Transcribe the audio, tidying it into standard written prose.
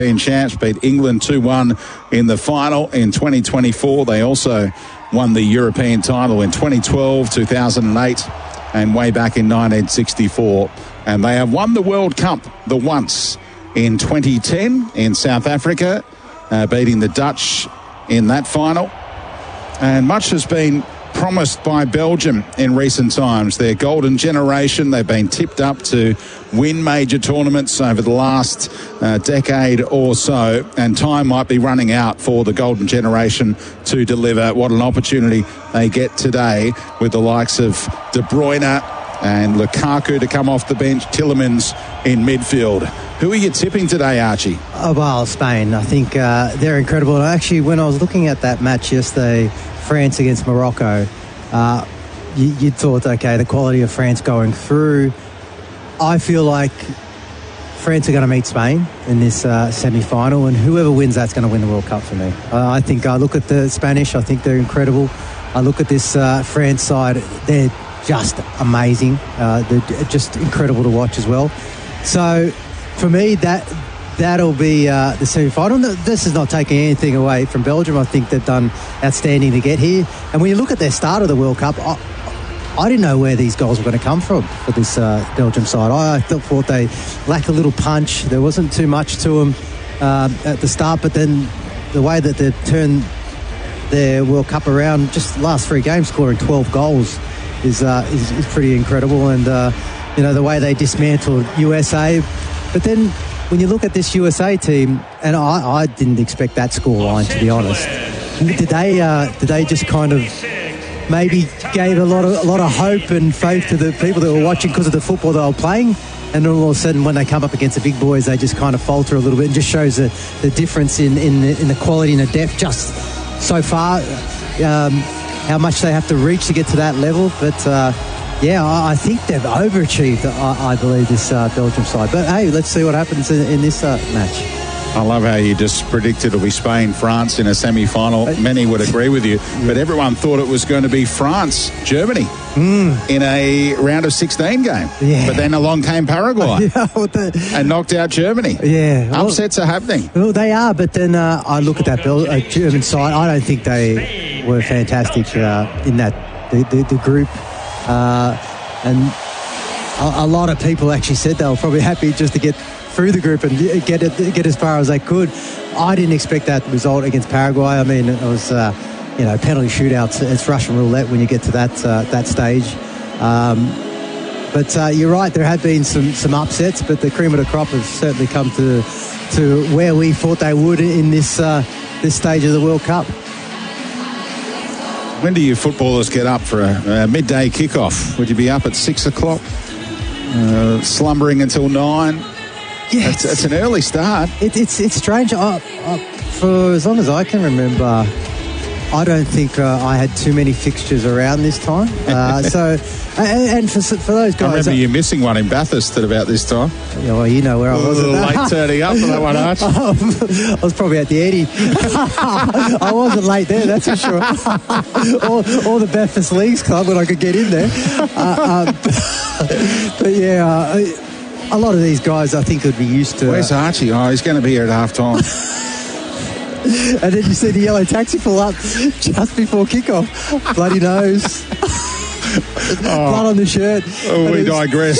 champs beat England 2-1 in the final in 2024. They also won the European title in 2012, 2008 and way back in 1964. And they have won the World Cup the once in 2010 in South Africa, beating the Dutch in that final. And much has been promised by Belgium in recent times. Their golden generation, they've been tipped up to win major tournaments over the last decade or so, and time might be running out for the golden generation to deliver. What an opportunity they get today with the likes of De Bruyne and Lukaku to come off the bench, Tielemans in midfield. Who are you tipping today, Archie? Oh, well, Spain. I think they're incredible. And actually, when I was looking at that match yesterday, France against Morocco, you thought, okay, the quality of France going through. I feel like France are going to meet Spain in this semi-final, and whoever wins, that's going to win the World Cup for me. I think I look at the Spanish, I think they're incredible. I look at this France side, they're just amazing. They're just incredible to watch as well. So for me, that'll be the semi-final. This is not taking anything away from Belgium. I think they've done outstanding to get here. And when you look at their start of the World Cup, I didn't know where these goals were going to come from for this Belgium side. I thought they lacked a little punch. There wasn't too much to them at the start, but then the way that they've turned their World Cup around, just the last 3 games, scoring 12 goals is pretty incredible. And, the way they dismantled USA. But then when you look at this USA team, and I didn't expect that scoreline, to be honest. Did they just kind of maybe gave a lot of hope and faith to the people that were watching because of the football they were playing, and all of a sudden when they come up against the big boys, they just kind of falter a little bit, and just shows the difference in the quality and the depth just so far, how much they have to reach to get to that level. But I think they've overachieved, I believe, this Belgium side. But hey, let's see what happens in this match. I love how you just predicted it'll be Spain-France in a semi-final. Many would agree with you, but everyone thought it was going to be France-Germany in a round of 16 game. Yeah. But then along came Paraguay and knocked out Germany. Yeah, upsets are happening. Well, they are, but then I look at that German side. I don't think they were fantastic in the group. And a lot of people actually said they were probably happy just to get through the group and get as far as they could. I didn't expect that result against Paraguay. I mean, it was penalty shootouts. It's Russian roulette when you get to that stage. But you're right, there have been some upsets, but the cream of the crop has certainly come to where we thought they would in this stage of the World Cup. When do you footballers get up for a midday kickoff? Would you be up at 6 o'clock, slumbering until 9? Yeah, it's an early start. It's strange. For as long as I can remember, I don't think I had too many fixtures around this time. So for those guys, I remember you missing one in Bathurst at about this time. Yeah, well, you know where I was. Late turning up for that one, Arch. I was probably at the Eddie. I wasn't late there, that's for sure. or the Bathurst Leagues Club when I could get in there. But yeah. A lot of these guys, I think, would be used to... Where's Archie? Oh, he's going to be here at half-time. And then you see the yellow taxi pull up just before kickoff. Bloody nose. Blood on the shirt. Oh, we digress.